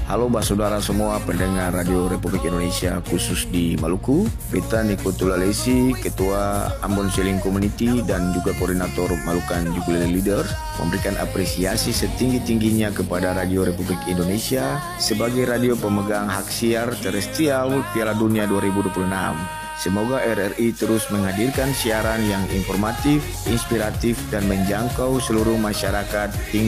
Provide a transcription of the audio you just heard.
Halo saudara semua pendengar Radio Republik Indonesia khusus di Maluku. Beta Niko Tulalesi, Ketua Ambon Seling Community dan juga Koordinator Malukan Ukulele Leaders memberikan apresiasi setinggi-tingginya kepada Radio Republik Indonesia sebagai radio pemegang hak siar terestrial Piala Dunia 2026. Semoga RRI terus menghadirkan siaran yang informatif, inspiratif, dan menjangkau seluruh masyarakat